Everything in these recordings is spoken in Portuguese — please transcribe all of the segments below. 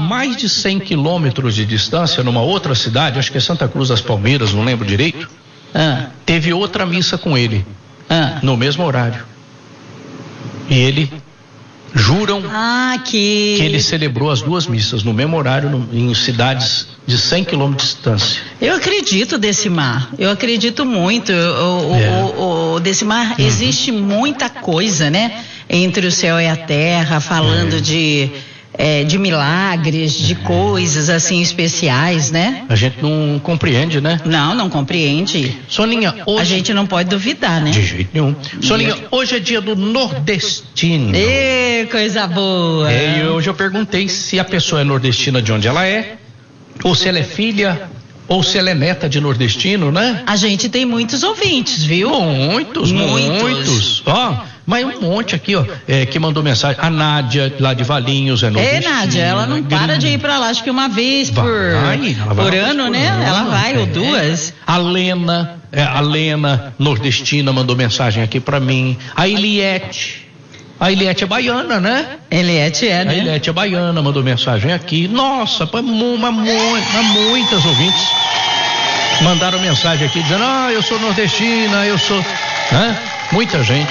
mais de 100 quilômetros de distância, numa outra cidade, acho que é Santa Cruz das Palmeiras, não lembro direito, teve outra missa com ele, no mesmo horário. E ele, juram que ele celebrou as duas missas no mesmo horário, em cidades de 100 quilômetros de distância. Eu acredito, Decimar, eu acredito muito. Decimar, existe muita coisa, né? Entre o céu e a terra, falando de milagres, de coisas assim especiais, né? A gente não compreende, né? Não compreende. Soninha, hoje... A gente não pode duvidar, né? De jeito nenhum. Soninha, hoje é dia do nordestino. Ê, coisa boa. E hoje eu perguntei se a pessoa é nordestina de onde ela é, ou se ela é filha, ou se ela é neta de nordestino, né? A gente tem muitos ouvintes, viu? Muitos. Mas um monte aqui, que mandou mensagem. A Nádia, lá de Valinhos, é nordestina. Nádia, ela não para de ir pra lá, acho que uma vez por ano, né? Ela vai, ou duas. A Lena, nordestina, mandou mensagem aqui pra mim. A Eliette é baiana, né? Eliette é, né? A Eliette é baiana, mandou mensagem aqui. Nossa, muitas ouvintes mandaram mensagem aqui dizendo, eu sou nordestina, eu sou... Muita gente.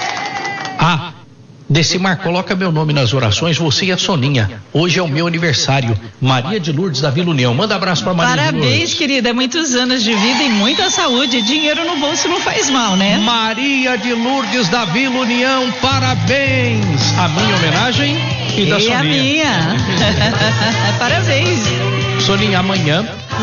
Decimar, coloca meu nome nas orações, você e a Soninha. Hoje é o meu aniversário. Maria de Lourdes da Vila União. Manda abraço pra Maria de Lourdes. Parabéns, querida. Muitos anos de vida e muita saúde. Dinheiro no bolso não faz mal, né? Maria de Lourdes da Vila União, parabéns. A minha homenagem e da Soninha. A minha. Parabéns. Soninha, amanhã...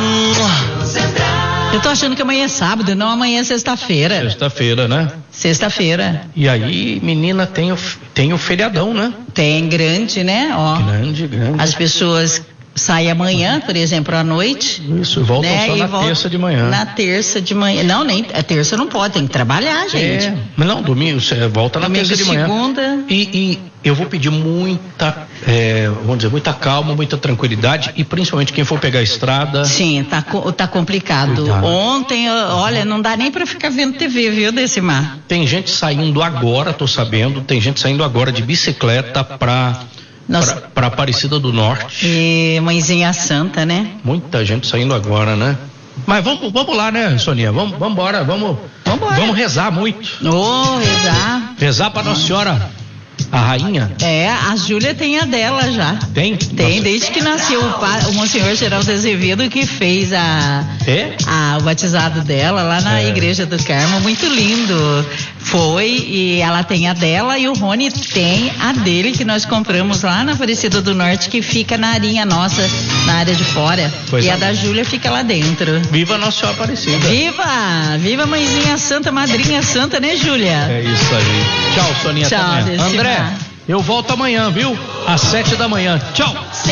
Eu tô achando que amanhã é sábado, não, amanhã é sexta-feira. Sexta-feira, né? Sexta-feira. E aí, menina, tem o feriadão, né? Tem, grande, né? Grande. As pessoas saem amanhã, por exemplo, à noite. Isso, voltam, né? Só na terça de manhã. Na terça de manhã. Não, nem a terça não pode, tem que trabalhar, gente. Mas não, domingo, você volta na terça de manhã. Segunda. E eu vou pedir muita calma, muita tranquilidade, e principalmente quem for pegar a estrada. Sim, tá complicado. Cuidado. Ontem, olha, não dá nem pra ficar vendo TV, viu, Decimar? Tem gente saindo agora, tô sabendo, de bicicleta pra Aparecida do Norte. E Mãezinha Santa, né? Muita gente saindo agora, né? Mas vamos lá, né, Soninha? Vamos embora, vamos rezar muito. Rezar. Rezar pra Nossa Senhora, a rainha. A Júlia tem a dela já. Tem, desde que nasceu o Monsenhor Geraldo Azevedo, que fez o batizado dela lá na Igreja do Carmo, muito lindo. Foi, e ela tem a dela, e o Rony tem a dele, que nós compramos lá na Aparecida do Norte, que fica na arinha nossa, na área de fora. E a da Júlia fica lá dentro. Viva Nossa Senhora Aparecida. Viva Mãezinha Santa, Madrinha Santa, né, Júlia? É isso aí. Tchau, Soninha. Tchau, André, eu volto amanhã, viu? Às 7 da manhã. Tchau.